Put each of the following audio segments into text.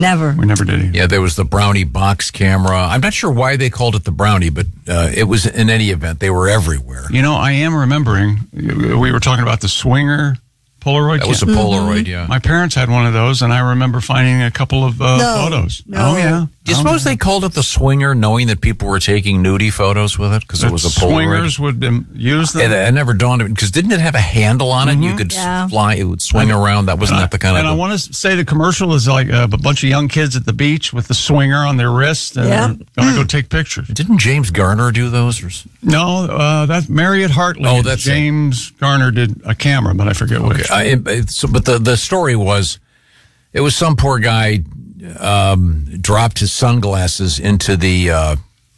Never. We never did either. Yeah, there was the Brownie box camera. I'm not sure why they called it the Brownie, but it was, in any event, they were everywhere. You know, I am remembering, we were talking about the Swinger Polaroid. That was a Polaroid, yeah. My parents had one of those, and I remember finding a couple of photos. No. Oh, yeah. Do you suppose they called it the Swinger, knowing that people were taking nudie photos with it? Because it was a Polaroid. Swingers would use them? It never dawned on me, because didn't it have a handle on it? You could fly, it would swing around. That wasn't that the kind of... And I want to say the commercial is like a bunch of young kids at the beach with the swinger on their wrist, and they're going to go take pictures. Didn't James Garner do those? No, that's Marriott Hartley. Oh, that's James Garner did a camera, but I forget which. But the story was, it was some poor guy dropped his sunglasses into the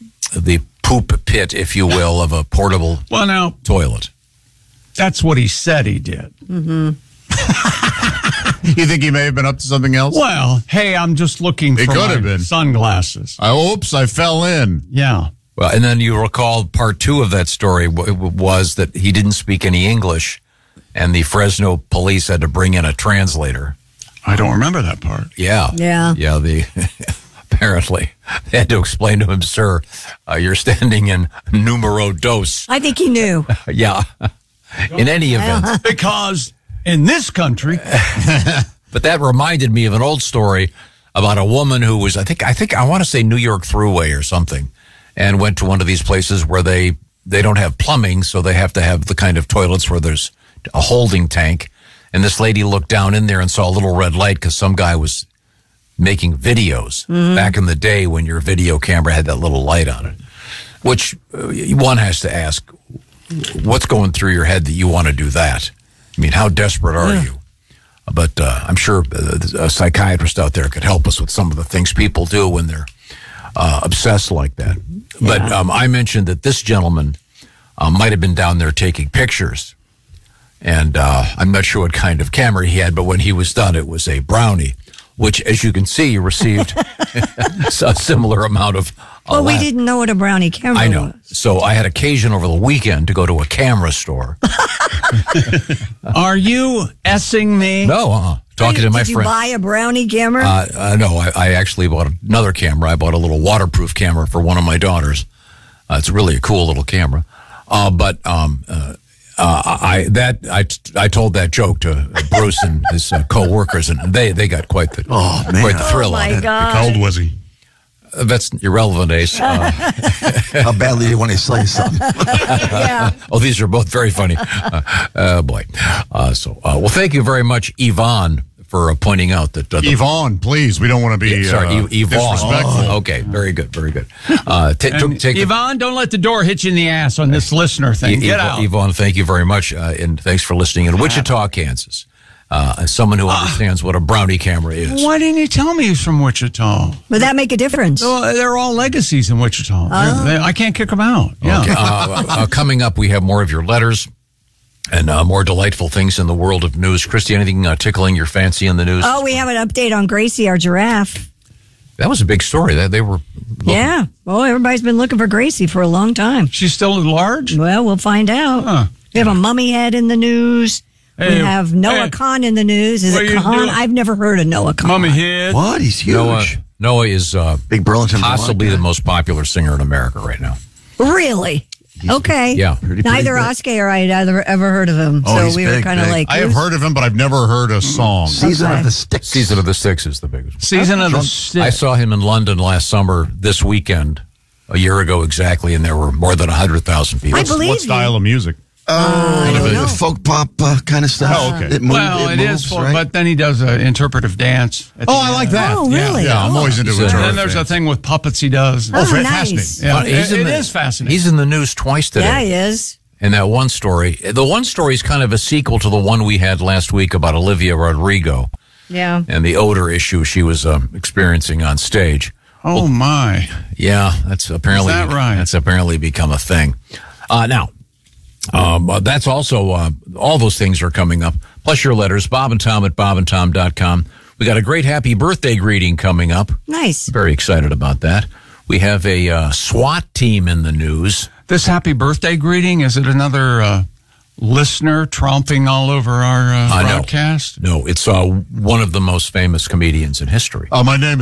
poop pit, if you will, of a portable toilet. That's what he said he did. Mm-hmm. You think he may have been up to something else? Well, hey, I'm just looking for my sunglasses. Oops, I fell in. Yeah. Well, and then you recall part 2 of that story was that he didn't speak any English, and the Fresno police had to bring in a translator. I don't remember that part. Yeah. Apparently, they had to explain to him, sir, you're standing in numero dos. I think he knew. Yeah. In any event. Because in this country. But that reminded me of an old story about a woman who was, I want to say New York Thruway or something, and went to one of these places where they don't have plumbing, so they have to have the kind of toilets where there's a holding tank. And this lady looked down in there and saw a little red light because some guy was making videos back in the day when your video camera had that little light on it, which one has to ask, what's going through your head that you want to do that? I mean, how desperate are you? But I'm sure a psychiatrist out there could help us with some of the things people do when they're obsessed like that. But I mentioned that this gentleman might have been down there taking pictures. And I'm not sure what kind of camera he had, but when he was done, it was a Brownie, which, as you can see, received a similar amount of Well, we didn't know what a Brownie camera was. I know. So I had occasion over the weekend to go to a camera store. Are you S-ing me? No, talking to my friend. Did you buy a Brownie camera? No, I actually bought another camera. I bought a little waterproof camera for one of my daughters. It's really a cool little camera. I told that joke to Bruce and his co-workers, and they got quite the thrill out of it. How old was he? That's irrelevant, Ace. How badly do you want to say something? Oh, these are both very funny. Boy. Well, thank you very much, Yvonne, for pointing out that... Yvonne, please. We don't want to be Yvonne. disrespectful. Okay, very good, very good. Yvonne, don't let the door hit you in the ass on this listener thing. Get out. Yvonne, thank you very much, and thanks for listening in Wichita, Kansas. As someone who understands what a Brownie camera is. Why didn't you tell me he's from Wichita? Would that make a difference? They're all legacies in Wichita. I can't kick them out. Yeah. Okay. Coming up, we have more of your letters and more delightful things in the world of news. Christy, anything tickling your fancy in the news? Oh, we have an update on Gracie, our giraffe. That was a big story. That they were looking. Yeah. Well, everybody's been looking for Gracie for a long time. She's still at large? Well, we'll find out. Huh. We have a mummy head in the news. We have Noah Khan in the news. Is it Khan? I've never heard of Noah Khan. Mummy head. What? He's huge. Noah is Big Burlington, possibly the most popular singer in America right now. Really? Okay. Yeah. Neither Oskar or I had ever heard of him. Oh, so we were kind of like... I have heard of him, but I've never heard a song. Season of the Sticks. Season of the Sticks is the biggest one. Season of the Sticks. I saw him in London last summer, this weekend, a year ago exactly, and there were more than 100,000 people. I believe What style of music? Folk pop kind of stuff. Oh, okay. It moves, folk, right? but then he does an interpretive dance. I like that. Oh, really? Yeah, I'm always into So- it. And then there's a thing with puppets he does. Oh, fascinating. nice. Yeah, He's it in the- is fascinating. He's in the news twice today. Yeah, he is. And that one story, the one story is kind of a sequel to the one we had last week about Olivia Rodrigo Yeah. and the odor issue she was experiencing on stage. Oh, my. Yeah, that's apparently Is that right? That's apparently become a thing. Now, that's also all those things are coming up. Plus your letters, Bob and Tom at bobandtom.com. We got a great happy birthday greeting coming up. Nice. Very excited about that. We have a SWAT team in the news. This happy birthday greeting, is it another listener tromping all over our broadcast? No, it's one of the most famous comedians in history. My name